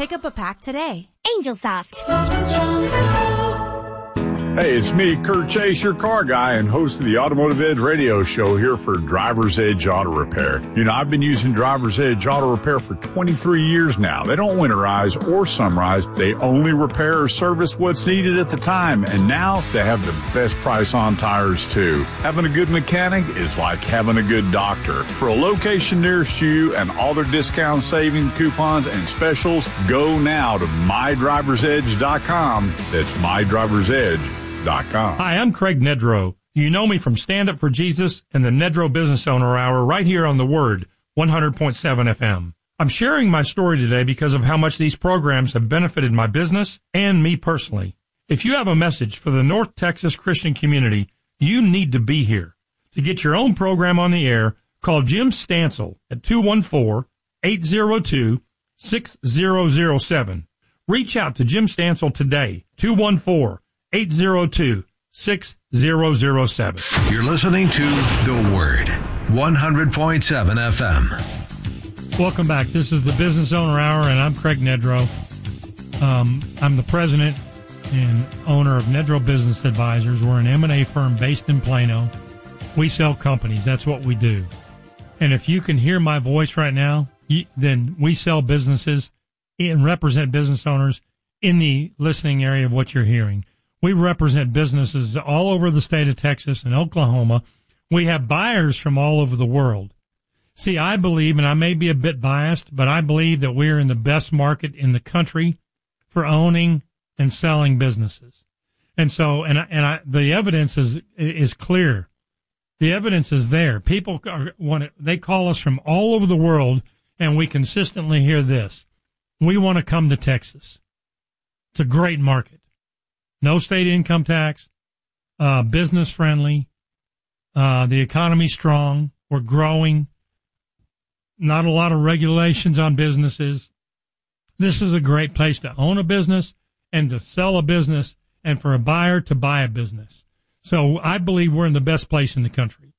Pick up a pack today. Angelsoft. Hey, it's me, Kurt Chase, your car guy and host of the Automotive Edge radio show here for Driver's Edge Auto Repair. You know, I've been using Driver's Edge Auto Repair for 23 years now. They don't winterize or summerize. They only repair or service what's needed at the time. And now they have the best price on tires, too. Having a good mechanic is like having a good doctor. For a location nearest you and all their discount saving coupons and specials, go now to mydriversedge.com. That's mydriversedge.com. Hi, I'm Craig Nedrow. You know me from Stand Up for Jesus and the Nedrow Business Owner Hour right here on The Word, 100.7 FM. I'm sharing my story today because of how much these programs have benefited my business and me personally. If you have a message for the North Texas Christian community, you need to be here. To get your own program on the air, call Jim Stansel at 214-802-6007. Reach out to Jim Stansel today, 214-802-6007. You're listening to The Word, 100.7 FM. Welcome back. This is the Business Owner Hour, and I'm Craig Nedrow. I'm the president and owner of Nedrow Business Advisors. We're an M&A firm based in Plano. We sell companies. That's what we do. And if you can hear my voice right now, then we sell businesses and represent business owners in the listening area of what you're hearing. We represent businesses all over the state of Texas and Oklahoma. We have buyers from all over the world. See, I believe, and I may be a bit biased, but I believe that we're in the best market in the country for owning and selling businesses. And so, the evidence is clear. The evidence is there. People they call us from all over the world, and we consistently hear this: we want to come to Texas. It's a great market. No state income tax, business friendly, the economy's strong, we're growing, not a lot of regulations on businesses. This is a great place to own a business and to sell a business and for a buyer to buy a business. So I believe we're in the best place in the country.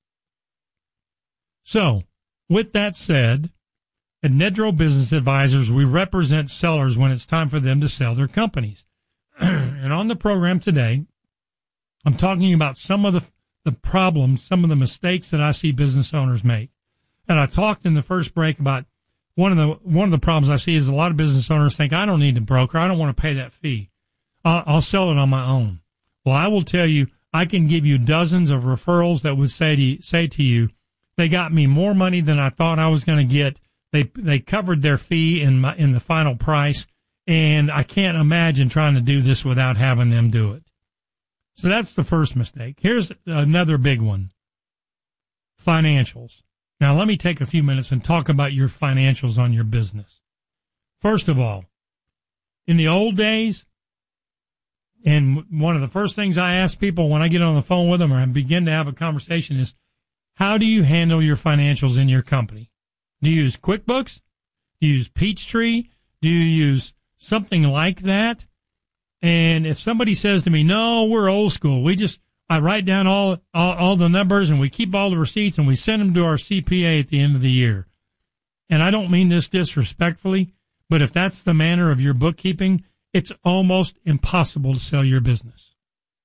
So with that said, at Nedrow Business Advisors, we represent sellers when it's time for them to sell their companies. And on the program today, I'm talking about some of the problems, some of the mistakes that I see business owners make. And I talked in the first break about one of the problems I see is a lot of business owners think, I don't need a broker. I don't want to pay that fee. I'll sell it on my own. Well, I will tell you, I can give you dozens of referrals that would say to you, they got me more money than I thought I was going to get. They covered their fee in the final price. And I can't imagine trying to do this without having them do it. So that's the first mistake. Here's another big one. Financials. Now, let me take a few minutes and talk about your financials on your business. First of all, in the old days, and one of the first things I ask people when I get on the phone with them or I begin to have a conversation is, how do you handle your financials in your company? Do you use QuickBooks? Do you use Peachtree? Do you use something like that? And if somebody says to me, no, we're old school. I write down all the numbers and we keep all the receipts and we send them to our CPA at the end of the year. And I don't mean this disrespectfully, but if that's the manner of your bookkeeping, it's almost impossible to sell your business.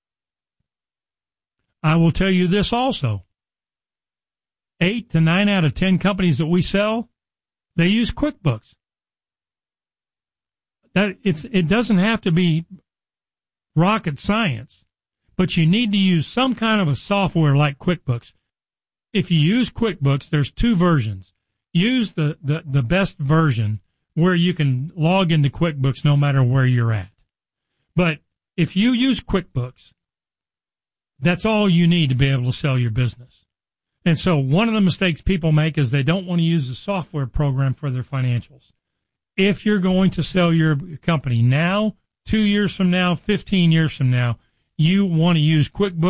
I will tell you this also. 8 to 9 out of 10 companies that we sell, they use QuickBooks. It doesn't have to be rocket science, but you need to use some kind of a software like QuickBooks. If you use QuickBooks, there's two versions. Use the best version where you can log into QuickBooks no matter where you're at. But if you use QuickBooks, that's all you need to be able to sell your business. And so one of the mistakes people make is they don't want to use a software program for their financials. If you're going to sell your company now, 2 years from now, 15 years from now, you want to use QuickBooks